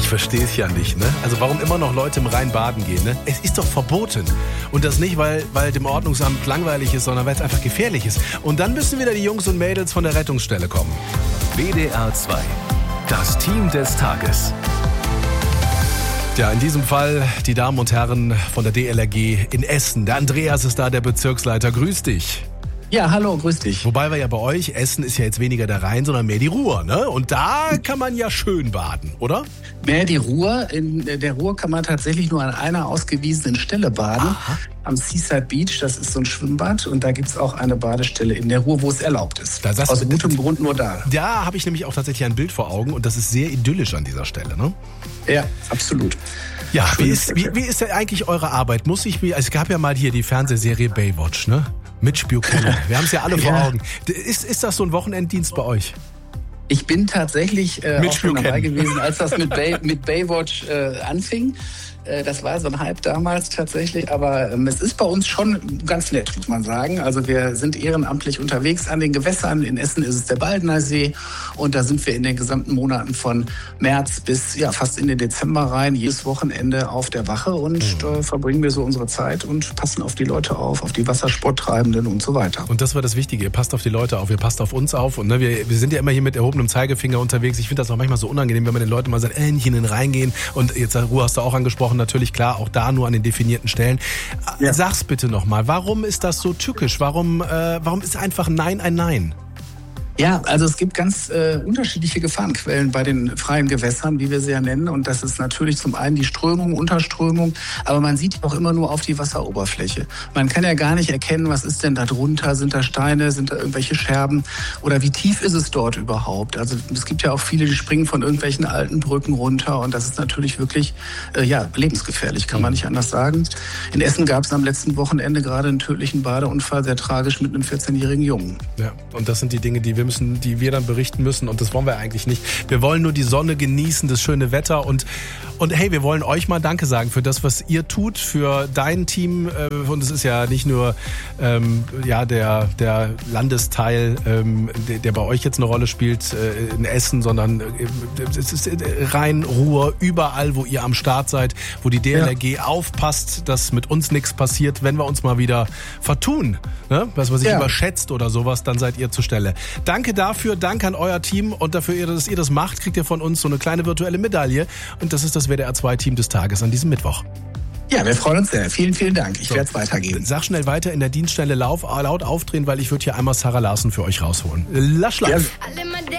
Ich verstehe es ja nicht, ne? Also warum immer noch Leute im Rhein baden gehen, ne? Es ist doch verboten. Und das nicht, weil dem Ordnungsamt langweilig ist, sondern weil es einfach gefährlich ist. Und dann müssen wieder die Jungs und Mädels von der Rettungsstelle kommen. WDR 2. Das Team des Tages. Ja, in diesem Fall die Damen und Herren von der DLRG in Essen. Der Andreas ist da, der Bezirksleiter. Grüß dich. Ja, hallo, grüß dich. Wobei wir ja bei euch, Essen ist ja jetzt weniger der Rhein, sondern mehr die Ruhr, ne? Und da kann man ja schön baden, oder? Mehr die Ruhr. In der Ruhr kann man tatsächlich nur an einer ausgewiesenen Stelle baden. Aha. Am Seaside Beach, das ist so ein Schwimmbad. Und da gibt's auch eine Badestelle in der Ruhr, wo es erlaubt ist. Aus gutem Grund nur da. Da habe ich nämlich auch tatsächlich ein Bild vor Augen. Und das ist sehr idyllisch an dieser Stelle, ne? Ja, absolut. Ja, wie ist denn eigentlich eure Arbeit? Es gab ja mal hier die Fernsehserie Baywatch, ne? Mitch Buchanan. Wir haben es ja alle vor Augen. Ist das so ein Wochenenddienst bei euch? Ich bin tatsächlich auch schon dabei gewesen, als das mit Baywatch anfing. Das war so ein Hype damals tatsächlich, aber es ist bei uns schon ganz nett, muss man sagen. Also wir sind ehrenamtlich unterwegs an den Gewässern. In Essen ist es der Baldener See und da sind wir in den gesamten Monaten von März bis fast in den Dezember rein, jedes Wochenende auf der Wache und verbringen wir so unsere Zeit und passen auf die Leute auf die Wassersporttreibenden und so weiter. Und das war das Wichtige, ihr passt auf die Leute auf, ihr passt auf uns auf und ne, wir sind ja immer hier mit erhobenem Zeigefinger unterwegs. Ich finde das auch manchmal so unangenehm, wenn man den Leuten mal sagt, nicht in den Rhein gehen und jetzt Ruhe hast du auch angesprochen, natürlich klar, auch da nur an den definierten Stellen. Ja. Sag's bitte nochmal, warum ist das so tückisch? Warum ist einfach Nein ein Nein? Ja, also es gibt ganz unterschiedliche Gefahrenquellen bei den freien Gewässern, wie wir sie ja nennen. Und das ist natürlich zum einen die Strömung, Unterströmung, aber man sieht auch immer nur auf die Wasseroberfläche. Man kann ja gar nicht erkennen, was ist denn da drunter? Sind da Steine, sind da irgendwelche Scherben? Oder wie tief ist es dort überhaupt? Also es gibt ja auch viele, die springen von irgendwelchen alten Brücken runter und das ist natürlich wirklich lebensgefährlich, kann man nicht anders sagen. In Essen gab es am letzten Wochenende gerade einen tödlichen Badeunfall, sehr tragisch mit einem 14-jährigen Jungen. Ja, und das sind die Dinge, die wir dann berichten müssen und das wollen wir eigentlich nicht. Wir wollen nur die Sonne genießen, das schöne Wetter und hey, wir wollen euch mal Danke sagen für das, was ihr tut, für dein Team und es ist ja nicht nur der Landesteil, der bei euch jetzt eine Rolle spielt in Essen, sondern es ist Rhein, Ruhr, überall, wo ihr am Start seid, wo die DLRG aufpasst, dass mit uns nichts passiert, wenn wir uns mal wieder vertun, ne? Was man sich überschätzt oder sowas, dann seid ihr zur Stelle. Danke dafür, danke an euer Team und dafür, dass ihr das macht, kriegt ihr von uns so eine kleine virtuelle Medaille und das ist das WDR 2 Team des Tages an diesem Mittwoch. Ja, wir freuen uns sehr. Vielen, vielen Dank. Ich werde es weitergeben. Sag schnell weiter in der Dienststelle laut aufdrehen, weil ich würde hier einmal Sarah Larsen für euch rausholen. Lasch.